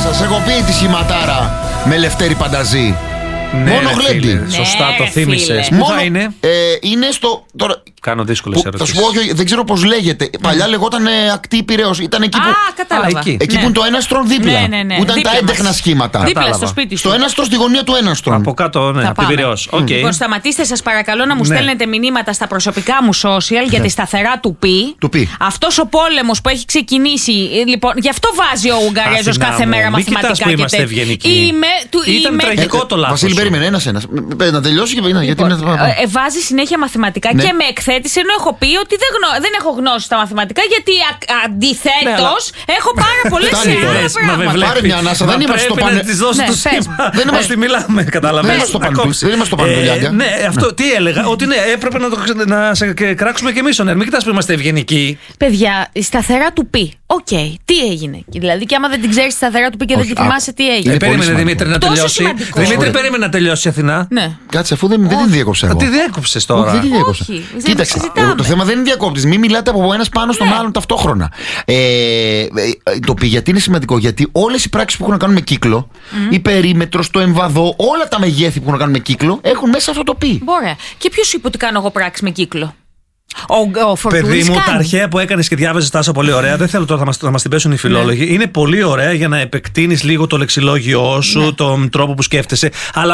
σας έχω πει τη σχηματάρα με Λευτέρη Πανταζή. Ναι, μόνο γλέντι. Σωστά, το θύμισες. Πού θα είναι? Είναι στο. Τώρα, κάνω δύσκολες ερωτήσεις. Θα σου πω, δεν ξέρω πώς λέγεται. Παλιά λεγόταν Ακτή Πειραιώς. Ήταν εκεί που. Κατάλαβα. Εκεί που είναι το έναστρον δίπλα. Που ήταν τα έντεχνα σχήματα. Δίπλα στο σπίτι σου. Στο έναστρο, στη γωνία του έναστρον. Από κάτω, ναι, από την Πειραιώς. Λοιπόν, σταματήστε σας παρακαλώ να μου στέλνετε μηνύματα στα προσωπικά μου social για τη σταθερά του Πι. Αυτός ο πόλεμος που έχει ξεκινήσει. Λοιπόν, γι' αυτό βάζει ο Ουγγαρέζος κάθε μέρα μαθηματικά και τέτοια. Ήταν τραγικό το λάθος. Βασίλη, περίμενε ένα. Να τελειώσει και γιατί βάζει συνέχεια μαθηματικά και με εκθέτησε, ενώ έχω πει ότι δεν έχω γνώση στα μαθηματικά, γιατί αντιθέτως έχω πάρα πολλές πράγματα. Πάρε μια ανάσα, δεν είμαστε στο πανελ. Να της δώσει το σήμα. Δεν είμαστε, μιλάμε, καταλαβαίνεις. Δεν είμαστε στο πανελ. Ναι, αυτό τι έλεγα, ότι ναι, έπρεπε να σε κράξουμε και εμείς. Μην κοιτάς που είμαστε ευγενικοί. Παιδιά, η σταθερά του Πι. Οκ, τι έγινε? Δηλαδή, και άμα δεν την ξέρεις τη σταθερά του Πι και δεν τη θυμάσαι, τι έγινε? Περίμενε, Δημήτρη, να τελειώσει. Δημήτρη, περίμενε να τελειώσει η Αθηνά. Κάτσε, αφού δεν την διέκοψα εγώ. Τι διέκοψες τώρα? Δεν την διέκοψα. Κοίταξε, το θέμα δεν είναι διακόπτης. Μην μιλάτε από ένας πάνω στον άλλον ταυτόχρονα. Το Πι γιατί είναι σημαντικό? Γιατί όλες οι πράξεις που έχουν να κάνουν με κύκλο, η περίμετρος, το εμβαδό, όλα τα μεγέθη που έχουν να κάνουν με κύκλο έχουν μέσα αυτό το Πι. Ωραία. Και ποιος είπε ότι κάνω εγώ πράξη με κύκλο? Παιδί μου, τα αρχαία που έκανες και διάβαζες τόσο πολύ ωραία, δεν θέλω τώρα να μας την πέσουν οι φιλόλογοι. Είναι πολύ ωραία για να επεκτείνεις λίγο το λεξιλόγιό σου, τον τρόπο που σκέφτεσαι. Αλλά